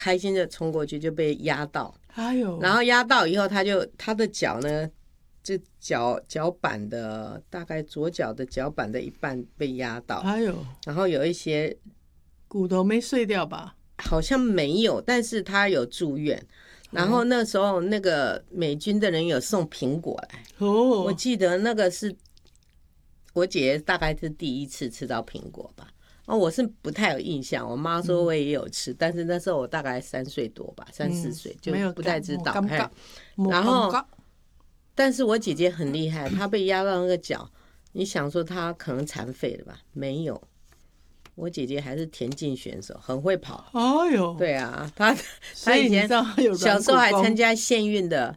开心的冲过去就被压到， 哎呦， 然后压到以后他的脚呢，就脚板的大概左脚的脚板的一半被压到， 哎呦， 然后有一些骨头没碎掉吧？ 好像没有，但是他有住院。然后那时候那个美军的人有送苹果来， 哦， 我记得那个是我姐姐大概是第一次吃到苹果吧。我是不太有印象，我妈说我也有吃，但是那时候我大概3岁多吧，3、4岁就不太知道。然后，但是我姐姐很厉害，她被压到那个脚，你想说她可能残废了吧？没有，我姐姐还是田径选手，很会跑。 哎呦， 对啊，她以前小时候还参加县运的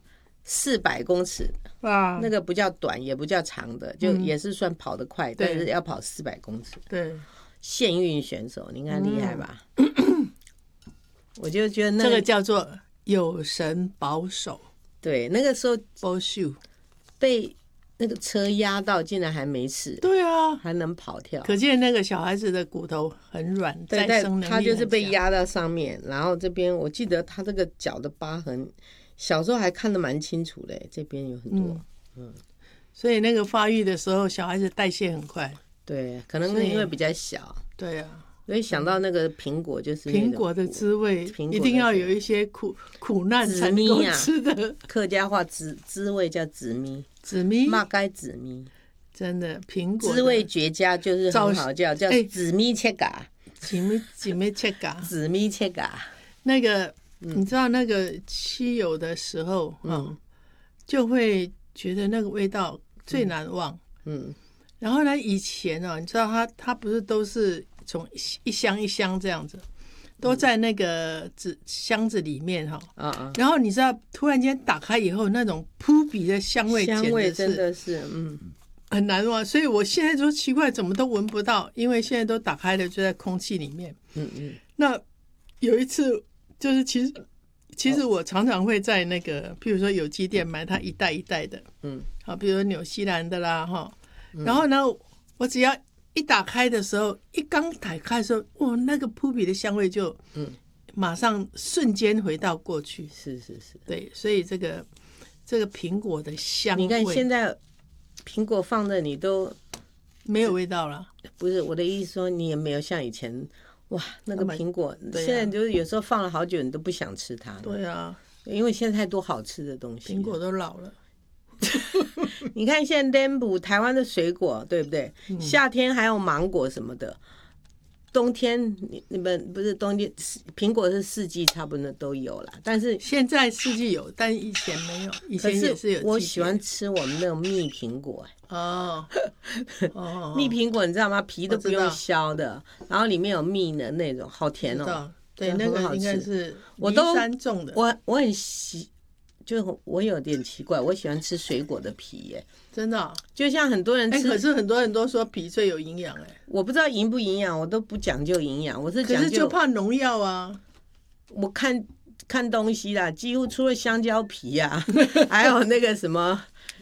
400公尺啊，那个不叫短也不叫长的，就也是算跑得快，但是要跑400公尺。 对。 县运选手，你看厉害吧？我就觉得这个叫做有神保守。 对，那个时候保守被那个车压到，竟然还没事。 对啊， 还能跑跳， 可见那个小孩子的骨头很软， 对， 再生能力很强。 他就是被压到上面，然后这边我记得他这个脚的疤痕，小时候还看得蛮清楚的，这边有很多。 所以那个发育的时候，小孩子代谢很快。 对，可能因为比较小。 对啊， 所以想到那个苹果，就是苹果的滋味，一定要有一些苦难才能够吃的。 客家话滋味叫紫咪， 紫咪， 嘛该紫咪， 真的苹果滋味绝佳，就是很好叫紫咪切嘎， 紫咪切嘎， 紫咪切嘎。 那个你知道那个漆油的时候，就会觉得那个味道最难忘。然后呢，以前你知道它不是都是从一箱一箱这样子，都在那个箱子里面然后你知道突然间打开以后，那种扑鼻的香味真的是很难忘。所以我现在说奇怪，怎么都闻不到，因为现在都打开了，就在空气里面。那有一次就是其实我常常会在那个譬如说有机店买它一袋一袋的，比如说纽西兰的啦然后呢，我只要一打开的时候，一刚打开的时候，哇，那个扑鼻的香味就马上瞬间回到过去。 是， 对，所以这个苹果的香味， 你看现在苹果放的你都没有味道了。 不是我的意思说，你也没有像以前哇那个苹果，现在就是有时候放了好久，你都不想吃它了。 对啊， 因为现在太多好吃的东西， 苹果都老了。 你看现在台湾的水果对不对？夏天还有芒果什么的，冬天你们不是冬天苹果是4季差不多都有了，但是现在4季有，但以前没有，以前也是有。 我喜欢吃我们那种蜜苹果。蜜苹果你知道吗？皮都不用削的，然后里面有蜜的那种，好甜哦。 对，那个应该是梨山种的。 我很就我有点奇怪，我喜欢吃水果的皮耶， 真的就像很多人吃， 可是很多人都说皮最有营养我不知道营不营养，我都不讲究营养，我是讲究， 可是就怕农药啊。 我看东西啦，几乎除了香蕉皮啊，还有那个什么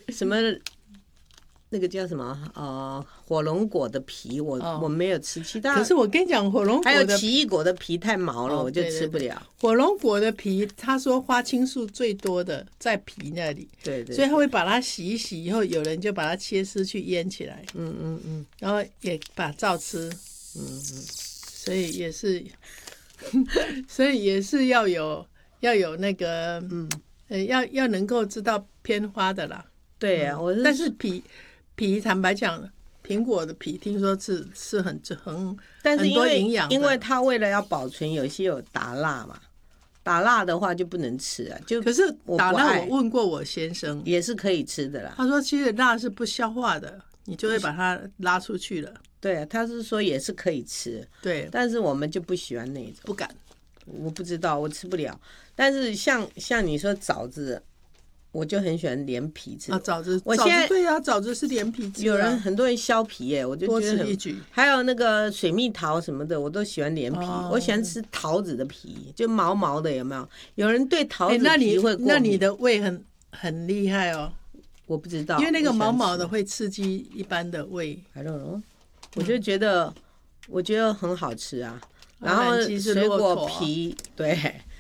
那个叫什么火龙果的皮，我没有吃，其他可是我跟你讲，火龙果的还有奇异果的皮太毛了，我就吃不了。 火龙果的皮，他说花青素最多的在皮那里， 对， 所以他会把它洗一洗以后，有人就把它切丝去腌起来，然后也把它照吃，所以也是，所以也是要有那个，要能够知道偏花的啦。 对啊， 但是皮坦白讲，苹果的皮听说是很但是多营养的， 因为它为了要保存，有些有打蜡嘛，打蜡的话就不能吃啊。 可是打蜡我问过我先生， 也是可以吃的啦。 他说其实蜡是不消化的，你就会把它拉出去了。 对啊，他是说也是可以吃， 对， 但是我们就不喜欢那种， 不敢，我不知道，我吃不了。但是像你说枣子。我就很喜欢连皮吃枣子， 我现在对啊，枣子是连皮吃有很多人削皮耶，我就觉得多此一举。 还有那个水蜜桃什么的，我都喜欢连皮。我喜欢吃桃子的皮，就毛毛的，有没有？有人对桃子皮会过敏， 那你的胃很厉害哦。 我不知道， 因为那个毛毛的会刺激一般的胃。 I don't know，我就觉得很好吃啊。然后水果皮对。